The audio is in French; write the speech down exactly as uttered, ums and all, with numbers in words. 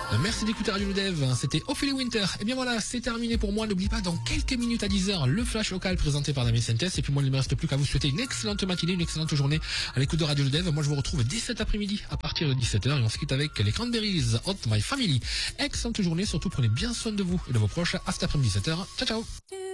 Merci d'écouter Radio Dev, c'était Ophélie Winter. Et bien voilà, c'est terminé pour moi. N'oublie pas, dans quelques minutes à dix heures, le flash local présenté par Damien Sentes. Et puis moi, il ne me reste plus qu'à vous souhaiter une excellente matinée, une excellente journée à l'écoute de Radio Dev. Moi, je vous retrouve dès cet après-midi à partir de dix-sept heures et on se quitte avec les Cranberries, Hot My Family. Excellente journée, surtout prenez bien soin de vous et de vos proches. À cet après-midi dix-sept heures. Ciao, ciao.